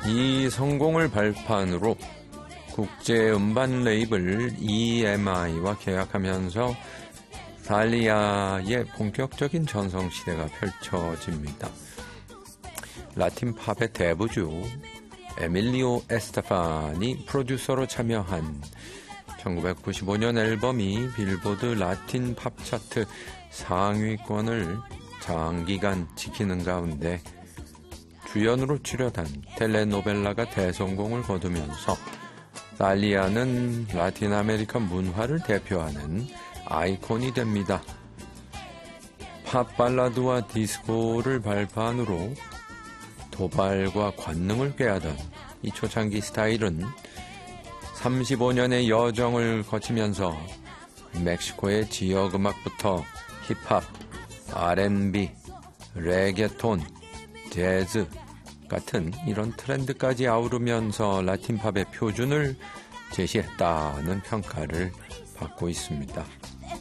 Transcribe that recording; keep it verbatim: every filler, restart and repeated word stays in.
이 성공을 발판으로 국제 음반 레이블 이엠아이와 계약하면서 달리아의 본격적인 전성시대가 펼쳐집니다. 라틴 팝의 대부주 에밀리오 에스테판이 프로듀서로 참여한 천구백구십오 년 앨범이 빌보드 라틴 팝 차트 상위권을 장기간 지키는 가운데 주연으로 출연한 텔레노벨라가 대성공을 거두면서 달리아는 라틴 아메리카 문화를 대표하는 아이콘이 됩니다. 팝 발라드와 디스코를 발판으로 도발과 관능을 꾀하던 이 초창기 스타일은 삼십오 년의 여정을 거치면서 멕시코의 지역음악부터 힙합, 알앤비, 레게톤, 재즈 같은 이런 트렌드까지 아우르면서 라틴팝의 표준을 제시했다는 평가를 받고 있습니다.